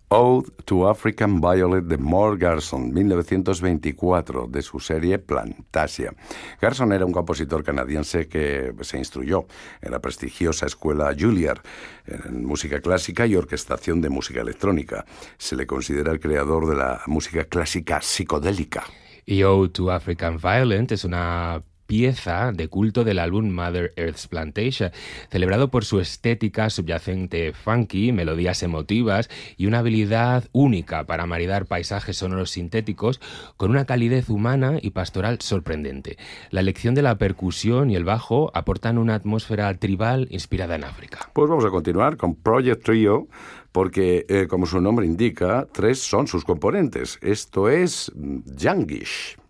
Ode to African Violet de Moore Garson, 1924, de su serie Plantasia. Garson era un compositor canadiense que se instruyó en la prestigiosa escuela Juilliard en música clásica y orquestación de música electrónica. Se le considera el creador de la música clásica psicodélica. Y Ode to African Violet es una pieza de culto del álbum Mother Earth's Plantation, celebrado por su estética subyacente funky, melodías emotivas y una habilidad única para maridar paisajes sonoros sintéticos con una calidez humana y pastoral sorprendente. La elección de la percusión y el bajo aportan una atmósfera tribal inspirada en África. Pues vamos a continuar con Project Trio, porque, como su nombre indica, 3 son sus componentes. Esto es Yangish.